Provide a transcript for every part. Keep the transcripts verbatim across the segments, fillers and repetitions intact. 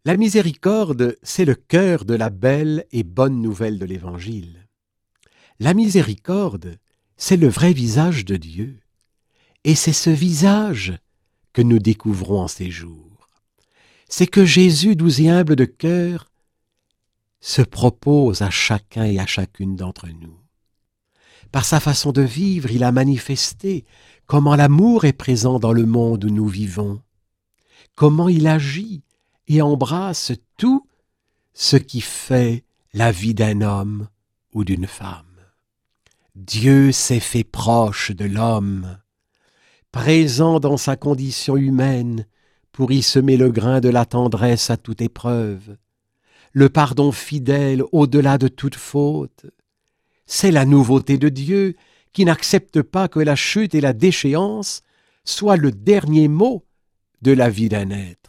La miséricorde, c'est le cœur de la belle et bonne nouvelle de l'Évangile. La miséricorde, c'est le vrai visage de Dieu. Et c'est ce visage que nous découvrons en ces jours. C'est que Jésus, doux et humble de cœur, se propose à chacun et à chacune d'entre nous. Par sa façon de vivre, il a manifesté comment l'amour est présent dans le monde où nous vivons, comment il agit et embrasse tout ce qui fait la vie d'un homme ou d'une femme. Dieu s'est fait proche de l'homme, présent dans sa condition humaine pour y semer le grain de la tendresse à toute épreuve, le pardon fidèle au-delà de toute faute. C'est la nouveauté de Dieu qui n'accepte pas que la chute et la déchéance soient le dernier mot de la vie d'un être.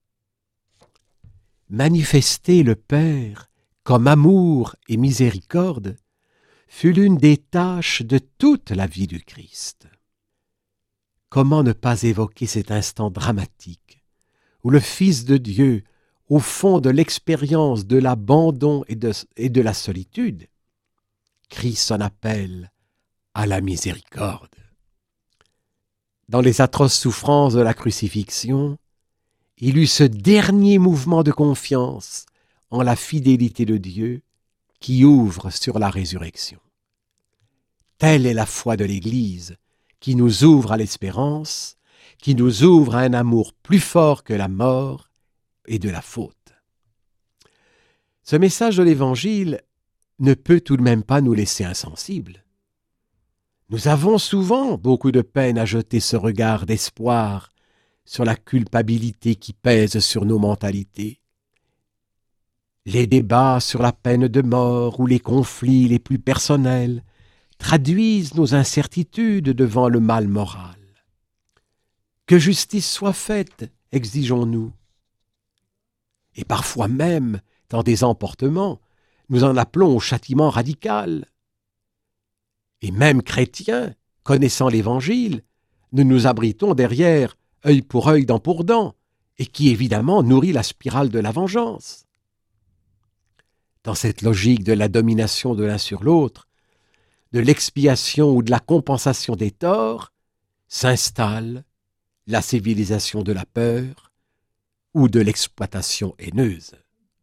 Manifester le Père comme amour et miséricorde fut l'une des tâches de toute la vie du Christ. Comment ne pas évoquer cet instant dramatique où le Fils de Dieu, au fond de l'expérience de l'abandon et de, et de la solitude, crie son appel à la miséricorde. Dans les atroces souffrances de la crucifixion, il eut ce dernier mouvement de confiance en la fidélité de Dieu qui ouvre sur la résurrection. Telle est la foi de l'Église qui nous ouvre à l'espérance, qui nous ouvre à un amour plus fort que la mort et de la faute. Ce message de l'Évangile ne peut tout de même pas nous laisser insensibles. Nous avons souvent beaucoup de peine à jeter ce regard d'espoir sur la culpabilité qui pèse sur nos mentalités. Les débats sur la peine de mort ou les conflits les plus personnels traduisent nos incertitudes devant le mal moral. Que justice soit faite, exigeons-nous. Et parfois même, dans des emportements, nous en appelons au châtiment radical. Et même chrétiens, connaissant l'Évangile, nous nous abritons derrière œil pour œil, dent pour dent, et qui évidemment nourrit la spirale de la vengeance. Dans cette logique de la domination de l'un sur l'autre, de l'expiation ou de la compensation des torts, s'installe la civilisation de la peur ou de l'exploitation haineuse.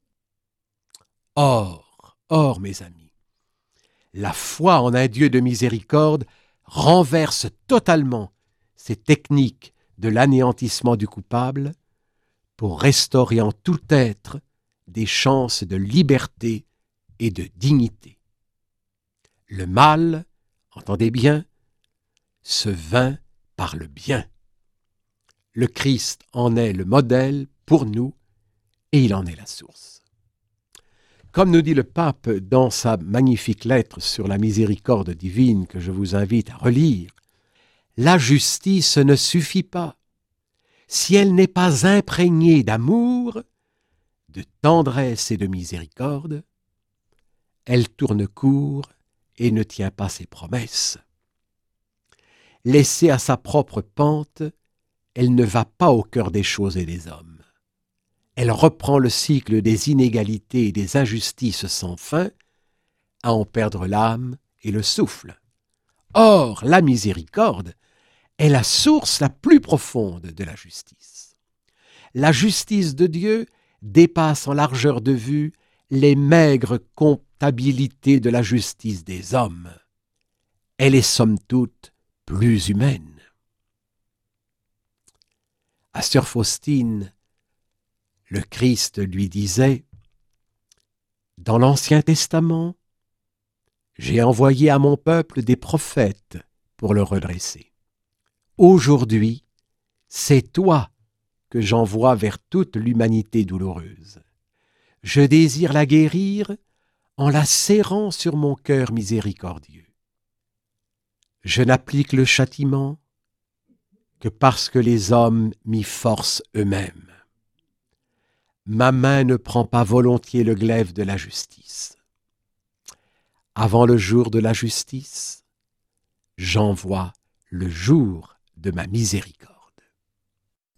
Or, or, mes amis, la foi en un Dieu de miséricorde renverse totalement ces techniques de l'anéantissement du coupable pour restaurer en tout être des chances de liberté et de dignité. Le mal, entendez bien, se vainc par le bien. Le Christ en est le modèle pour nous et il en est la source. Comme nous dit le pape dans sa magnifique lettre sur la miséricorde divine que je vous invite à relire, la justice ne suffit pas si elle n'est pas imprégnée d'amour, de tendresse et de miséricorde. Elle tourne court et ne tient pas ses promesses. Laissée à sa propre pente, elle ne va pas au cœur des choses et des hommes. Elle reprend le cycle des inégalités et des injustices sans fin, à en perdre l'âme et le souffle. Or, la miséricorde est la source la plus profonde de la justice. La justice de Dieu dépasse en largeur de vue les maigres comptabilités de la justice des hommes. Elle est somme toute plus humaine. À sœur Faustine, le Christ lui disait « Dans l'Ancien Testament, j'ai envoyé à mon peuple des prophètes pour le redresser. Aujourd'hui, c'est toi que j'envoie vers toute l'humanité douloureuse. Je désire la guérir en la serrant sur mon cœur miséricordieux. Je n'applique le châtiment que parce que les hommes m'y forcent eux-mêmes. Ma main ne prend pas volontiers le glaive de la justice. Avant le jour de la justice, j'envoie le jour de ma miséricorde. »